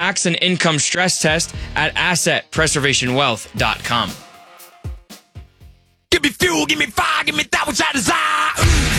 tax and income stress test at assetpreservationwealth.com. Give me fuel, give me fire, give me that which I desire.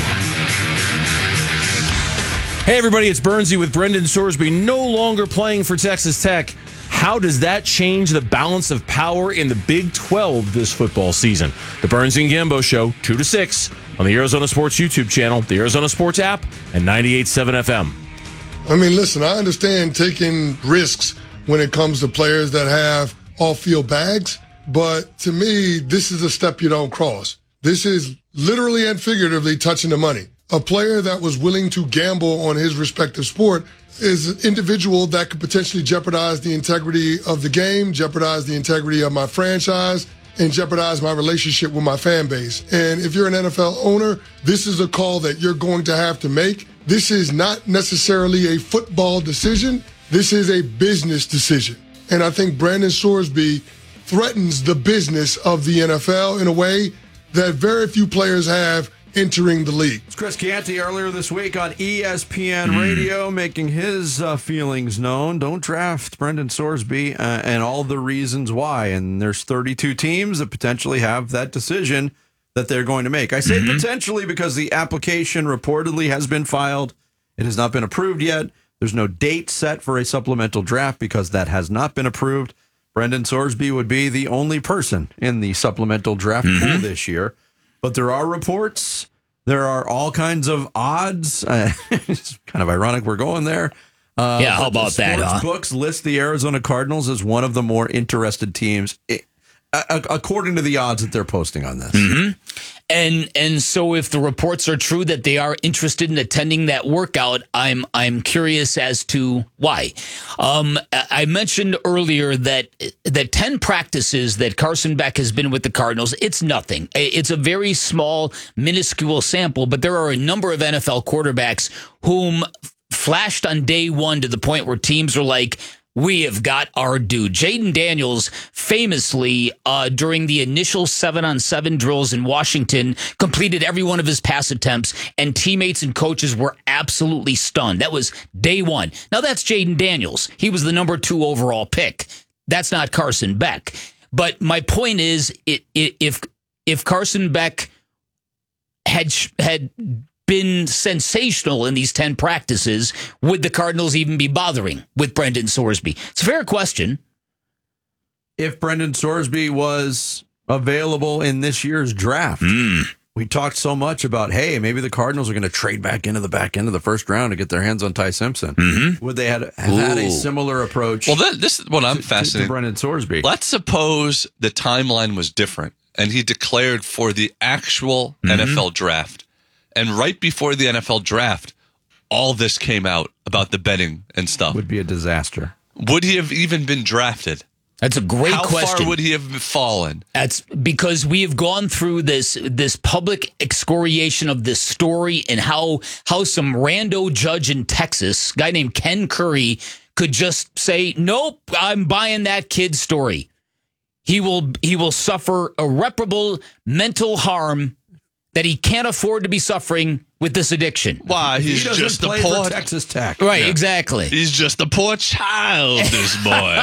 Hey, everybody, it's Bernsey with Brendan Sorsby, no longer playing for Texas Tech. How does that change the balance of power in the Big 12 this football season? The Bernsey and Gambo Show, 2 to 6, on the Arizona Sports YouTube channel, the Arizona Sports app, and 98.7 FM. I mean, listen, I understand taking risks when it comes to players that have off-field bags, but to me, this is a step you don't cross. This is literally and figuratively touching the money. A player that was willing to gamble on his respective sport is an individual that could potentially jeopardize the integrity of the game, jeopardize the integrity of my franchise, and jeopardize my relationship with my fan base. And if you're an NFL owner, this is a call that you're going to have to make. This is not necessarily a football decision. This is a business decision. And I think Brandon Sorsby threatens the business of the NFL in a way that very few players have entering the league. It's Chris Canty earlier this week on ESPN Radio making his feelings known. Don't draft Brendan Sorsby and all the reasons why. And there's 32 teams that potentially have that decision that they're going to make. I say potentially because the application reportedly has been filed. It has not been approved yet. There's no date set for a supplemental draft because that has not been approved. Brendan Sorsby would be the only person in the supplemental draft pool this year. But there are reports. There are all kinds of odds. It's kind of ironic we're going there. How about that? Sports books list the Arizona Cardinals as one of the more interested teams, according to the odds that they're posting on this. And so if the reports are true that they are interested in attending that workout, I'm curious as to why. I mentioned earlier that the 10 practices that Carson Beck has been with the Cardinals, it's nothing. It's a very small, minuscule sample, but there are a number of NFL quarterbacks whom flashed on day one to the point where teams are like, we have got our dude. Jaden Daniels famously, during the initial 7-on-7 drills in Washington, completed every one of his pass attempts, and teammates and coaches were absolutely stunned. That was day one. Now, that's Jaden Daniels. He was the number 2 overall pick. That's not Carson Beck. But my point is, if Carson Beck had been sensational in these 10 practices, would the Cardinals even be bothering with Brendan Sorsby? It's a fair question. If Brendan Sorsby was available in this year's draft, we talked so much about, hey, maybe the Cardinals are going to trade back into the back end of the first round to get their hands on Ty Simpson. Would they have had a similar approach? Well, this is what I'm fascinated. To Brendan Sorsby. Let's suppose the timeline was different and he declared for the actual NFL draft. And right before the NFL draft, all this came out about the betting and stuff. Would be a disaster. Would he have even been drafted? That's a great question. How far would he have fallen? That's because we have gone through this public excoriation of this story and how some rando judge in Texas, a guy named Ken Curry, could just say, nope, I'm buying that kid's story. He will suffer irreparable mental harm that he can't afford to be suffering with this addiction. Why? He's just a poor Texas Tech. Right, exactly. He's just a poor child, this boy.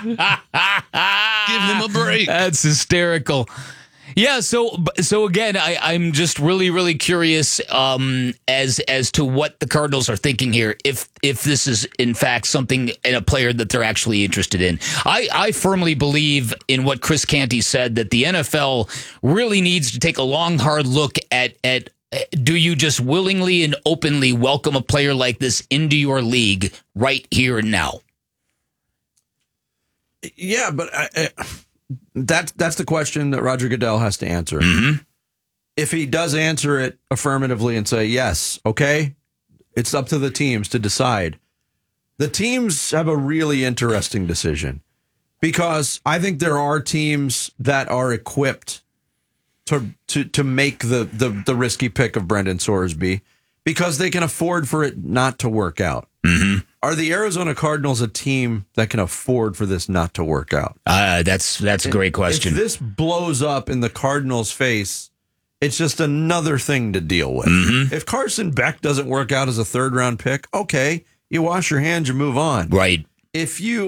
Give him a break. That's hysterical. Yeah, so again, I'm just really, really curious as to what the Cardinals are thinking here, if this is, in fact, something in a player that they're actually interested in. I firmly believe in what Chris Canty said, that the NFL really needs to take a long, hard look at do you just willingly and openly welcome a player like this into your league right here and now? Yeah, but that's the question that Roger Goodell has to answer. If he does answer it affirmatively and say, yes, okay, it's up to the teams to decide. The teams have a really interesting decision because I think there are teams that are equipped to make the risky pick of Brendan Sorsby because they can afford for it not to work out. Are the Arizona Cardinals a team that can afford for this not to work out? That's a great question. If this blows up in the Cardinals' face, it's just another thing to deal with. If Carson Beck doesn't work out as a third-round pick, okay, you wash your hands, you move on. Right. If you